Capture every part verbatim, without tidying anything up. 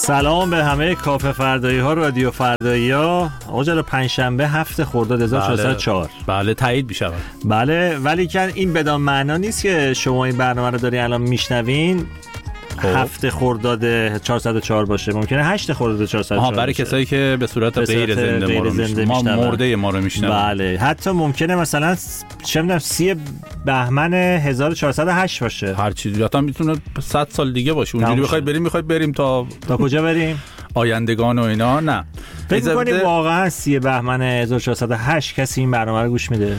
سلام به همه کافه فردایی ها، رادیو فردایی ها. آقا جلو پنجشنبه هفت خرداد هزار و چهارصد و چهار. بله تایید میشه. بله ولی که این بدان معنا نیست که شما این برنامه رو داری الان میشنوین هفت خرداد چهارصد و چهار باشه، ممکنه هشت خرداد چهارصد و چهار. آها، برای کسایی که به صورت غیر زنده ما رو میشنون، ما مرده ما رو میشنون. بله، حتی ممکنه مثلا چه میدونم سی بهمن هزار و چهارصد و هشت باشه، هر چیزی، حتی میتونه صد سال دیگه باشه. اونجوری بخواید بریم میخواید بریم تا تا کجا بریم؟ آیندگان و اینا. نه فکر می‌کنی واقعا سی بهمن هزار و چهارصد و هشت کسی این برنامه رو گوش میده؟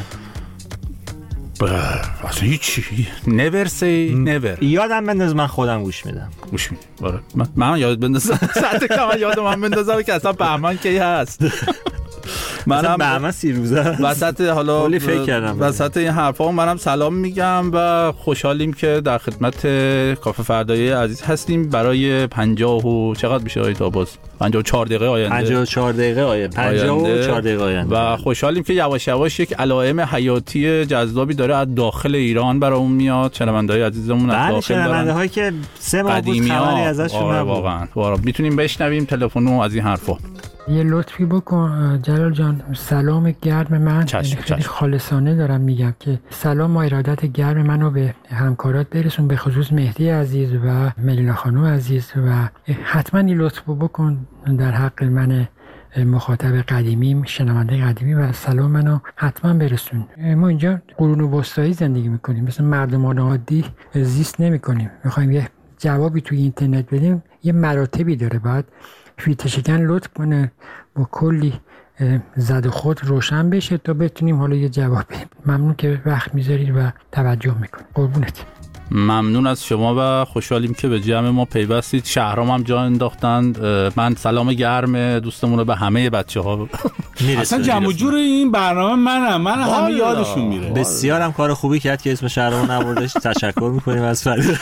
اصلا هیچی never say never. یادم بنداز من خودم گوش میدم. گوش میدم. آره من, من یاد بندازم ساعت کم یادم من بندازم که اصلا بهمن کی هست. منم بهمن سی روزه وسط حالا کلی فکر کردم وسط این حرفا منم سلام میگم و خوشحالیم که در خدمت کافه فردایی عزیز هستیم برای پنجاه و چقدر میشه آیت آباز پنجاه و چهار دقیقه آینده. پنجاه و چهار دقیقه آینده. پنجاه و چهار دقیقه آینده. و خوشحالیم که یواش یواش یک علائم حیاتی جذابی داره از داخل ایران برامون میاد. شنونده‌های عزیزمون از بله، داخل دارن. شنونده‌هایی که سه ماه بود خبری ازشون نبود. واقعا واقعا میتونیم بشنویم تلفن و از این حرفا. یه لطفی بکن جلال جان، سلام گرم من چشم، خیلی چشم. خالصانه دارم میگم که سلام و ارادت گرم منو به همکارات برسون، به خصوص مهدی عزیز و ملینا خانم عزیز، و حتما این لطفو بکن در حق من مخاطب قدیمیم، شنونده قدیمی، و سلام منو حتما برسون. ما اینجا قرون وسطایی زندگی میکنیم، مثل مردمان عادی زیست نمیکنیم. میخوایم یه جوابی توی اینترنت بدیم، یه مراتبی داره، باید فیلتر شکن لطف کنه با کلی زد خود روشن بشه تا بتونیم حالا یه جواب بدیم. ممنون که وقت میذارید و توجه میکنید. قربونت. ممنون از شما و خوشحالیم که به جمع ما پیوستید. شهرام هم جا انداختند. من سلام گرم دوستمون رو به همه بچه‌ها اصلا جمع و جور این برنامه منم من همه یادشون میره. بسیار هم کار خوبی کرد که اسم شهرام نبردش. تشکر میکنیم از فرید.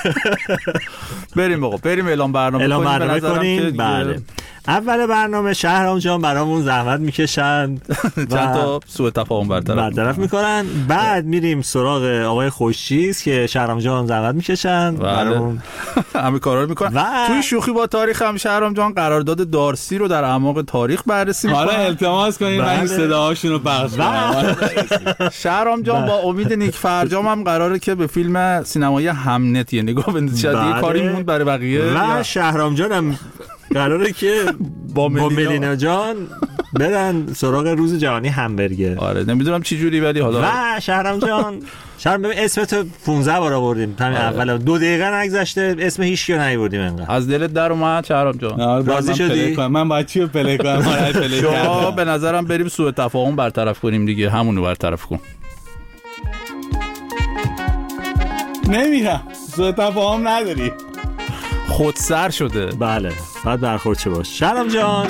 بریم آقا بریم اعلام برنامه اعلام کنیم. برنامه کنیم. بله، اول برنامه شهرام جان برامون زحمت میکشن چند تا سوء تفاهم برطرف برطرف میکنن. بعد میریم سراغ آقای خوشچیز که شهرام جان زحمت میکشن برامون همه کارا رو میکنن. و... توی شوخی با تاریخ هم شهرام جان قرارداد دارسی رو در اعماق تاریخ بررسی میکنن. حالا التماس کنین من صداهاشون رو پخش کنم. شهرام جان با امید نیک فرجام هم قراره که به فیلم سینمایی همنت یه نگاه بندازید. یه کاری مون برای بقیه. و شهرام جان هم قراره که با ملینا جان برن سراغ روز جهانی همبرگر. آره نمیدونم چی جوری ولی حالا. و شهرام جان شهرام ببین اسمت پانزده بار آوردیم همین اول دو دقیقه نگذشته اسم هیچ کیو نیاوردیم انقدر. از دلت در اومد شهرام جان؟ راضی شدی؟ من باید چی رو پلی کنم؟ شما به نظرم بریم سوء تفاهم برطرف کنیم دیگه. همونو برطرف کن. نمیرم، سوء تفاهم نداری. خود سر شده. بله بعد برخورد چه باش شهرام جان.